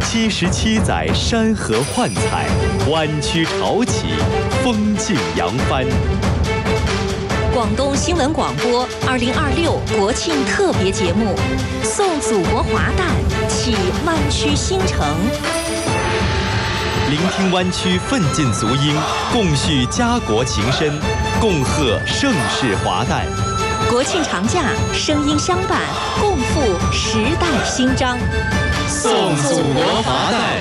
77载山河幻彩，湾区潮起，风静扬帆。 广东新闻广播2026国庆特别节目，送祖国华诞，启湾区新城。 聆听湾区奋进足音，共叙家国情深，共贺盛世华诞。 国庆长假，声音相伴，共赴时代新章。 送祖国华诞。